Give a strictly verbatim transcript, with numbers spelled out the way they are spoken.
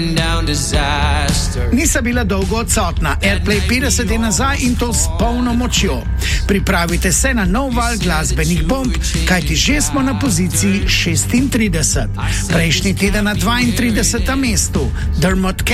Nisa bila dolgo odsotna, Airplay petdeset je nazaj in to s polno močjo. Pripravite se na nov val glasbenih bomb, kajti že smo na poziciji šestintrideset. Prejšnji teden na dvaintridesetem mestu. Dermot